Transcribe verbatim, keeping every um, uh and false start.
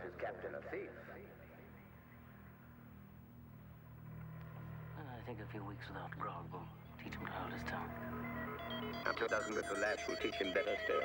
calls his captain a thief. I think a few weeks without grog will teach him to hold his tongue. After a dozen with the lash will teach him better still.